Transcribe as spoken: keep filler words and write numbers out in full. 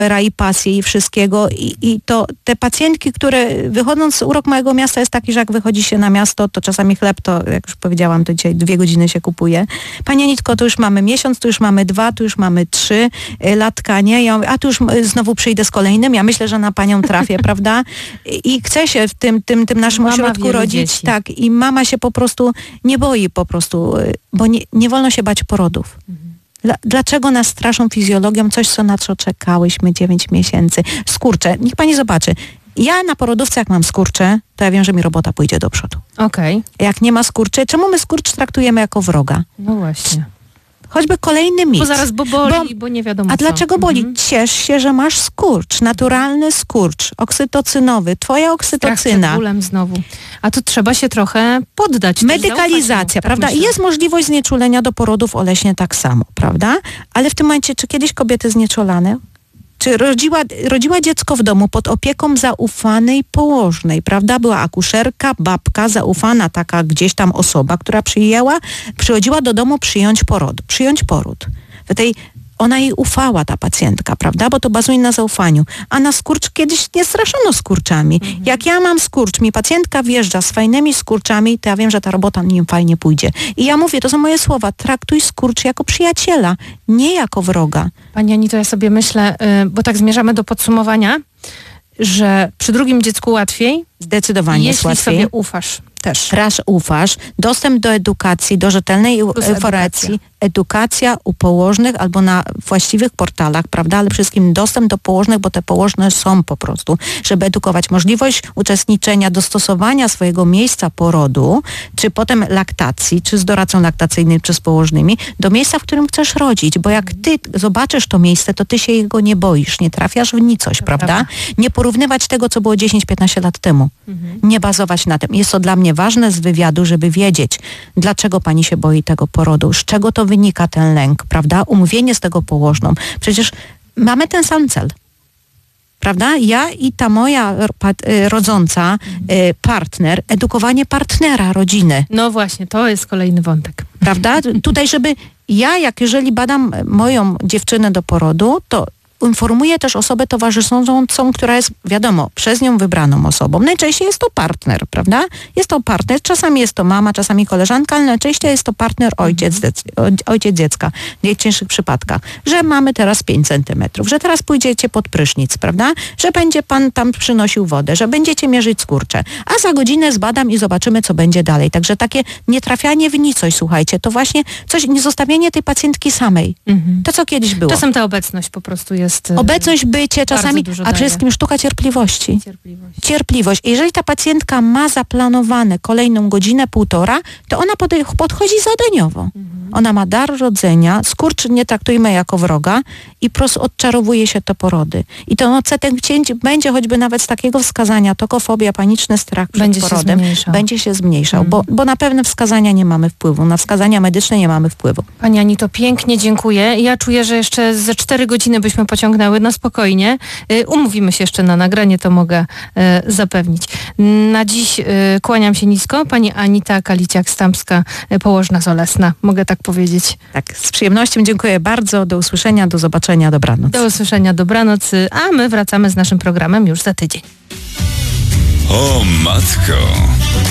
rai pasji i wszystkiego i, i to te pacjentki, które wychodząc, urok małego miasta jest taki, że jak wychodzi się na miasto, to czasami chleb, to jak już powiedziałam, to dzisiaj dwie godziny się kupuje. Pani Anitko, to już mamy miesiąc, to już mamy dwa, to już mamy trzy latka, nie? Ja mówię, a tu już znowu przyjdę z kolejnym, ja myślę, że na panią trafię, prawda? I chce się w tym, tym, tym naszym mama ośrodku rodzić. Dzieci. Tak, i mama się po prostu nie boi po prostu, bo nie, nie wolno się bać porodów. Mhm. Dla, dlaczego nas straszą fizjologią? Coś, co na co czekałyśmy dziewięć miesięcy. Skurcze. Niech pani zobaczy. Ja na porodówce, jak mam skurcze, to ja wiem, że mi robota pójdzie do przodu. Okej. Okay. Jak nie ma skurczy, czemu my skurcz traktujemy jako wroga? No właśnie. Choćby kolejny mit. Bo zaraz, bo boli, bo, bo nie wiadomo A co. dlaczego boli? Mhm. Ciesz się, że masz skurcz, naturalny skurcz, oksytocynowy, twoja oksytocyna. Strach przed bólem znowu. A tu trzeba się trochę poddać. Medykalizacja, prawda? Tak I jest możliwość znieczulenia do porodów oleśnie tak samo, prawda? Ale w tym momencie, czy kiedyś kobiety znieczulane? Czy rodziła, rodziła dziecko w domu pod opieką zaufanej położnej, prawda? Była akuszerka, babka, zaufana taka gdzieś tam osoba, która przyjęła, przychodziła do domu przyjąć poród. Przyjąć poród. W tej, ona jej ufała, ta pacjentka, prawda? Bo to bazuje na zaufaniu. A na skurcz kiedyś nie straszono skurczami. Mhm. Jak ja mam skurcz, mi pacjentka wjeżdża z fajnymi skurczami, to ja wiem, że ta robota nim fajnie pójdzie. I ja mówię, to są moje słowa, traktuj skurcz jako przyjaciela, nie jako wroga. Pani Anito, ja sobie myślę, yy, bo tak zmierzamy do podsumowania, że przy drugim dziecku łatwiej. Zdecydowanie jest łatwiej. Jeśli sobie ufasz też. Raz ufasz, dostęp do edukacji, do rzetelnej informacji, edukacja u położnych albo na właściwych portalach, prawda, ale przede wszystkim dostęp do położnych, bo te położne są po prostu, żeby edukować. Możliwość uczestniczenia, dostosowania swojego miejsca porodu, czy potem laktacji, czy z doradcą laktacyjnym, czy z położnymi, do miejsca, w którym chcesz rodzić, bo jak ty zobaczysz to miejsce, to ty się jego nie boisz, nie trafiasz w nicość, to prawda? prawda? Nie porównywać tego, co było dziesięć piętnaście lat temu. Mhm. Nie bazować na tym. Jest to dla mnie ważne z wywiadu, żeby wiedzieć, dlaczego pani się boi tego porodu, z czego to wynika ten lęk, prawda? Umówienie z tego położną. Przecież mamy ten sam cel. Prawda? Ja i ta moja rodząca partner, edukowanie partnera rodziny. No właśnie, to jest kolejny wątek. Prawda? Tutaj, żeby ja, jak jeżeli badam moją dziewczynę do porodu, to informuję też osobę towarzyszącą, która jest, wiadomo, przez nią wybraną osobą. Najczęściej jest to partner, prawda? Jest to partner, czasami jest to mama, czasami koleżanka, ale najczęściej jest to partner ojciec, ojciec dziecka w najcięższych przypadkach. Że mamy teraz pięć centymetrów, że teraz pójdziecie pod prysznic, prawda? Że będzie pan tam przynosił wodę, że będziecie mierzyć skurcze. A za godzinę zbadam i zobaczymy, co będzie dalej. Także takie nietrafianie w nicość, słuchajcie, to właśnie coś, nie zostawienie tej pacjentki samej. Mhm. To, co kiedyś było. Czasem ta obecność po prostu jest Obecność, bycie, czasami, a przede wszystkim sztuka cierpliwości. Cierpliwość. Cierpliwość. Jeżeli ta pacjentka ma zaplanowane kolejną godzinę, półtora, to ona pod, podchodzi zadaniowo. Mhm. Ona ma dar rodzenia, skurcz nie traktujmy jako wroga i po prostu odczarowuje się te porody. I to odsetek cięć będzie choćby nawet z takiego wskazania, tokofobia, paniczny strach przed będzie porodem, się zmniejszał. będzie się zmniejszał, mhm. bo, bo na pewne wskazania nie mamy wpływu, na wskazania medyczne nie mamy wpływu. Pani Anito, pięknie dziękuję. Ja czuję, że jeszcze ze cztery godziny byśmy pociągnęły na spokojnie. Y, umówimy się jeszcze na nagranie, to mogę y, zapewnić. Na dziś y, kłaniam się nisko. Pani Anita Kaliciak-Stępska, y, położna z Olesna. Mogę tak powiedzieć. Tak, z przyjemnością dziękuję bardzo. Do usłyszenia, do zobaczenia, dobranoc. Do usłyszenia, dobranoc, a my wracamy z naszym programem już za tydzień. O matko!